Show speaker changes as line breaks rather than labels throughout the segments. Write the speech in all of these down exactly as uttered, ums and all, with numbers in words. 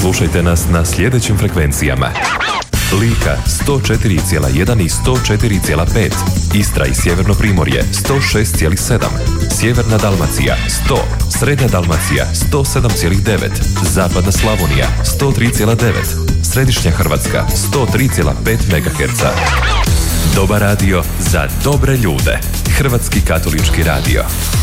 Slušajte nas na sljedećim frekvencijama: Lika sto četiri zarez jedan i sto četiri zarez pet, Istra i Sjeverno Primorje sto šest zarez sedam, Sjeverna Dalmacija sto, Srednja Dalmacija sto sedam zarez devet, Zapadna Slavonija sto tri zarez devet, Središnja Hrvatska sto tri zarez pet megaherca. Dobar radio za dobre ljude. Hrvatski katolički radio.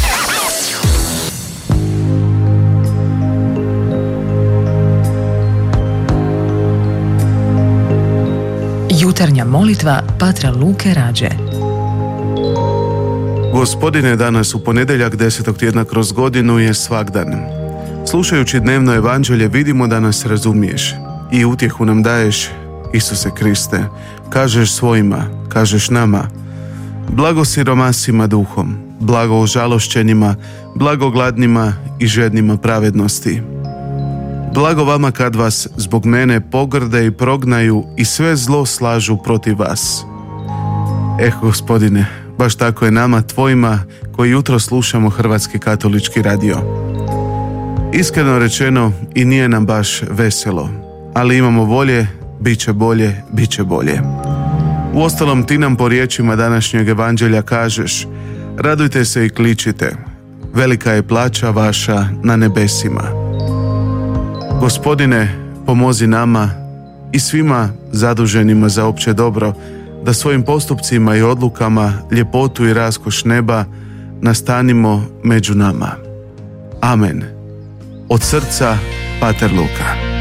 Jutarnja molitva Patra Luke Rađe.
Gospodine, danas u ponedjeljak desetog tjedna kroz godinu je svagdan. Slušajući dnevno evanđelje vidimo da nas razumiješ i utjehu nam daješ, Isuse Kriste. Kažeš svojima, kažeš nama: blago siromasima duhom, blago užalošćenima, blago gladnima i žednima pravednosti. Blago vama kad vas zbog mene pogrde i prognaju i sve zlo slažu protiv vas. Eh, Gospodine, baš tako je nama, tvojima, koji jutro slušamo Hrvatski katolički radio. Iskreno rečeno, i nije nam baš veselo, ali imamo volje, bit će bolje, bit će bolje. Uostalom, ti nam po riječima današnjeg evanđelja kažeš: radujte se i kličite, velika je plaća vaša na nebesima. Gospodine, pomozi nama i svima zaduženima za opće dobro da svojim postupcima i odlukama ljepotu i raskoš neba nastanimo među nama. Amen. Od srca, Pater Luka.